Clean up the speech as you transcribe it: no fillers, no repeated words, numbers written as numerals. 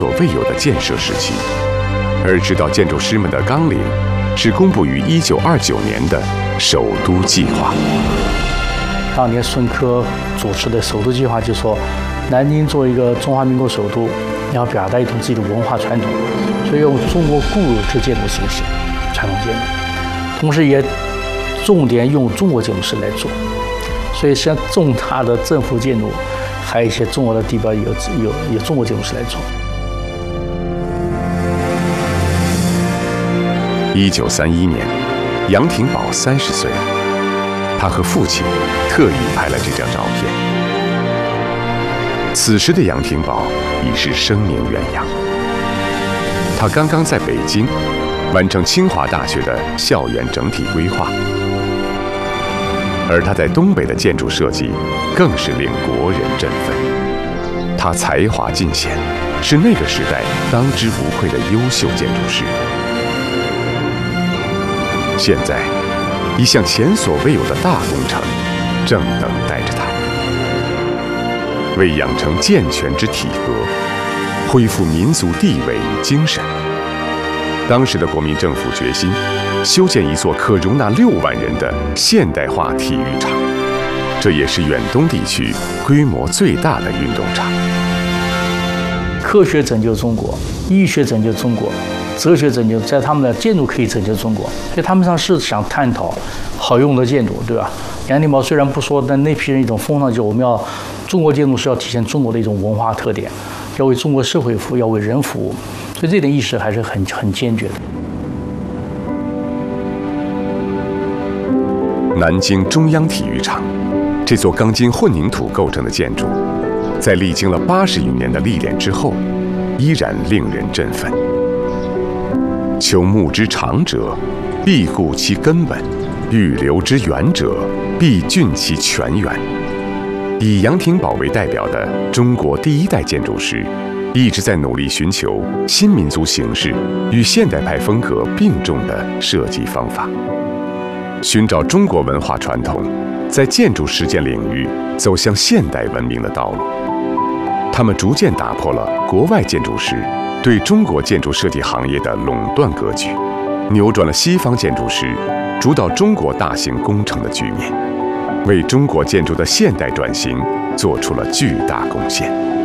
所未有的建设时期，而指导建筑师们的纲领是公布于1929年的首都计划。 当年孙科主持的首都计划就说，南京作为一个中华民国首都，要表达一种自己的文化传统，所以用中国固有之建筑形式，传统建筑，同时也重点用中国建筑师来做。所以实际上重大的政府建筑，还有一些重要的地标有中国建筑师来做。 1931年，杨廷宝30岁了，他和父亲特意拍了这张照片。此时的杨廷宝已是声名远扬，他刚刚在北京完成清华大学的校园整体规划，而他在东北的建筑设计更是令国人振奋。他才华尽显，是那个时代当之无愧的优秀建筑师。现在，一项前所未有的大工程正等待着他。为养成健全之体格，恢复民族地位与精神，当时的国民政府决心修建一座可容纳6万人的现代化体育场，这也是远东地区规模最大的运动场。 科学拯救中国，医学拯救中国，哲学拯救，在他们的建筑可以拯救中国，所以他们上是想探讨好用的建筑，对吧？杨廷宝虽然不说，但那批人一种风尚就是我们要中国建筑是要体现中国的一种文化特点，要为中国社会服务，要为人服务，所以这点意识还是很坚决的。 南京中央体育场，这座钢筋混凝土构成的建筑，在历经了80余年的历练之后，依然令人振奋。求木之长者，必固其根本；欲留之远者，必浚其泉源。以杨廷宝为代表的中国第1代建筑师，一直在努力寻求新民族形式与现代派风格并重的设计方法，寻找中国文化传统在建筑实践领域走向现代文明的道路。他们逐渐打破了国外建筑师对中国建筑设计行业的垄断格局，扭转了西方建筑师主导中国大型工程的局面，为中国建筑的现代转型做出了巨大贡献。